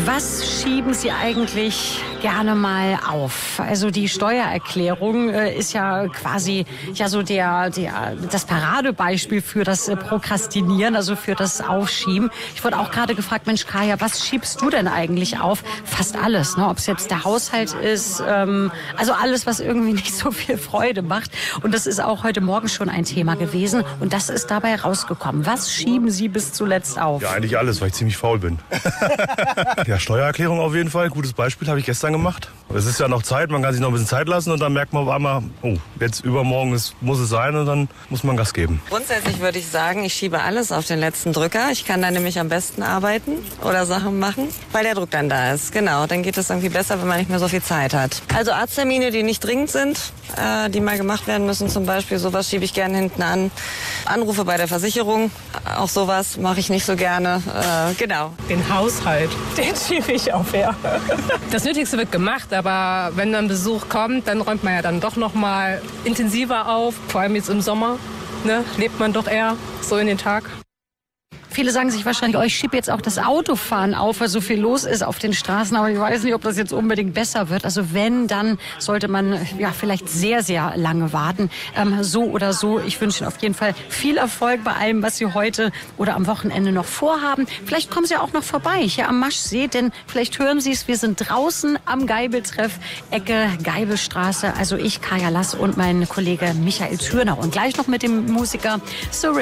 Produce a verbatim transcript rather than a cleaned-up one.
Was schieben Sie eigentlich gerne mal auf? Also die Steuererklärung äh, ist ja quasi ja so der, der das Paradebeispiel für das äh, Prokrastinieren, also für das Aufschieben. Ich wurde auch gerade gefragt, Mensch Kaya, was schiebst du denn eigentlich auf? Fast alles, ne? Ob es jetzt der Haushalt ist, ähm, also alles, was irgendwie nicht so viel Freude macht. Und das ist auch heute Morgen schon ein Thema gewesen. Und das ist dabei rausgekommen. Was schieben Sie bis zuletzt auf? Ja, eigentlich alles, weil ich ziemlich faul bin. Ja, Steuererklärung auf jeden Fall. Gutes Beispiel, habe ich gestern gemacht. Es ist ja noch Zeit, man kann sich noch ein bisschen Zeit lassen und dann merkt man auf einmal, oh, jetzt übermorgen ist, muss es sein und dann muss man Gas geben. Grundsätzlich würde ich sagen, ich schiebe alles auf den letzten Drücker. Ich kann dann nämlich am besten arbeiten oder Sachen machen, weil der Druck dann da ist. Genau, dann geht es irgendwie besser, wenn man nicht mehr so viel Zeit hat. Also Arzttermine, die nicht dringend sind, äh, die mal gemacht werden müssen zum Beispiel, sowas schiebe ich gerne hinten an. Anrufe bei der Versicherung, auch sowas mache ich nicht so gerne. Äh, genau. Den Haushalt, den schiebe ich auf, ja. Das Nötigste wird gemacht, aber wenn dann Besuch kommt, dann räumt man ja dann doch noch mal intensiver auf. Vor allem jetzt im Sommer, ne, lebt man doch eher so in den Tag. Viele sagen sich wahrscheinlich, oh, ich schiebe jetzt auch das Autofahren auf, weil so viel los ist auf den Straßen. Aber ich weiß nicht, ob das jetzt unbedingt besser wird. Also wenn, dann sollte man ja vielleicht sehr, sehr lange warten. Ähm, so oder so, ich wünsche Ihnen auf jeden Fall viel Erfolg bei allem, was Sie heute oder am Wochenende noch vorhaben. Vielleicht kommen Sie auch noch vorbei hier am Maschsee, denn vielleicht hören Sie es, wir sind draußen am Geibeltreff, Ecke Geibelstraße. Also ich, Kaya Lass und mein Kollege Michael Thürner. Und gleich noch mit dem Musiker Surrey.